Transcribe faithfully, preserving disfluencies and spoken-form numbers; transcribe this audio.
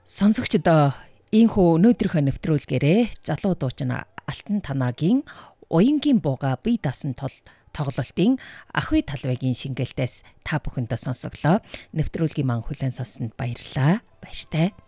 Сонсогчдоо ийхүү өнөөдрийнхөө нэвтрүүлгээрээ залуу дуучин Алтан Танагийн Уянгийн бууга бие даасан тул тоглолтын Ахуй талбайгийн шингээлтээс та бүхэндээ сонсоглоо. Нэвтрүүлгийн маань хүлээн сонссонд баярлалаа. Баяртай.